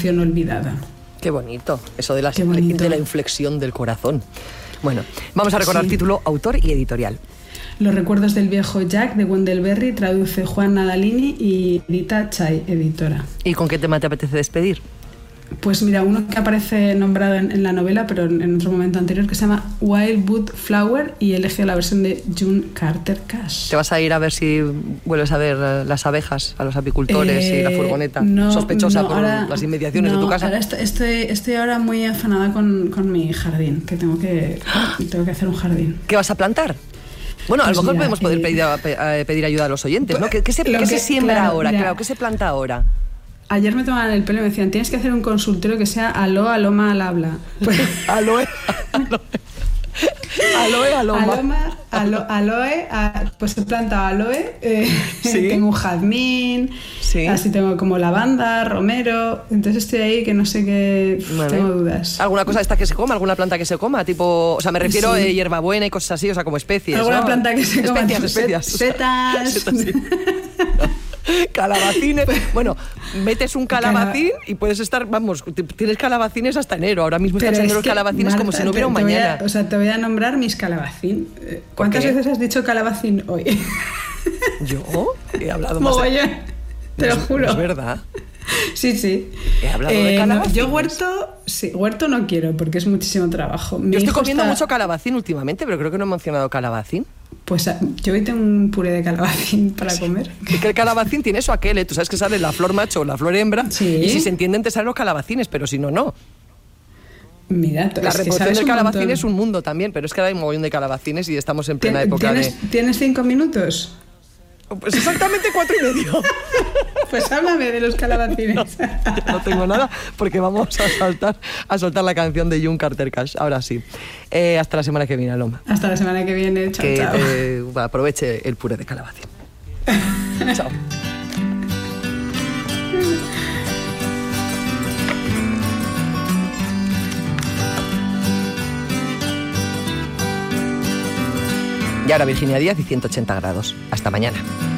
canción olvidada. Qué bonito, eso de la inflexión del corazón. Bueno, vamos a recordar título, autor y editorial. Los recuerdos del viejo Jack, de Wendell Berry, traduce Juan Nadalini y edita Chay, editora. ¿Y con qué tema te apetece despedir? Pues mira, uno que aparece nombrado en la novela, pero en otro momento anterior, que se llama Wildwood Flower, y he elegido la versión de June Carter Cash. ¿Te vas a ir a ver si vuelves a ver las abejas, a los apicultores y la furgoneta sospechosa por las inmediaciones de tu casa? Ahora estoy ahora muy afanada con mi jardín, que tengo que hacer un jardín. ¿Qué vas a plantar? Bueno, a lo mejor podemos pedir ayuda a los oyentes, ¿no? ¿Qué se siembra ahora? Claro, ¿qué se planta ahora? Ayer me tomaban el pelo y me decían, tienes que hacer un consultorio que sea aloma al habla. Pues, aloe, pues he plantado aloe, tengo un jazmín, así tengo como lavanda, romero, entonces estoy ahí que no sé qué, tengo dudas. ¿Alguna cosa esta que se coma? ¿Alguna planta que se coma? Tipo, o sea, me refiero a hierbabuena y cosas así, o sea, como especies, ¿alguna ¿no? planta que se coma? Especias. Setas. Sí. Calabacines. Bueno, metes un calabacín y puedes estar, vamos, tienes calabacines hasta enero. Ahora mismo están saliendo los calabacines, Marta, como si no hubiera un mañana. Te voy a nombrar mis calabacín. ¿Cuántas veces has dicho calabacín hoy? ¿Yo? He hablado más te lo juro. Es verdad. Sí. He hablado de calabacines. Yo huerto no quiero porque es muchísimo trabajo. Yo estoy comiendo mucho calabacín últimamente, pero creo que no he mencionado calabacín. Pues yo hoy tengo un puré de calabacín para comer. Que el calabacín tiene eso aquel, tú sabes que sale la flor macho o la flor hembra, sí. Y si se entienden te salen los calabacines, pero si no, no. Mira, la reproducción del calabacín es un mundo también, pero es que ahora hay un mogollón de calabacines y estamos en plena época ¿Tienes 5 minutos? Pues exactamente 4:30. Pues háblame de los calabacines. No tengo nada porque vamos a soltar la canción de June Carter Cash. Ahora sí. Hasta la semana que viene, Aloma. Hasta la semana que viene. Chao, que chao. Aproveche el puré de calabacín. Chao. Y ahora Virginia Díaz y 180 grados. Hasta mañana.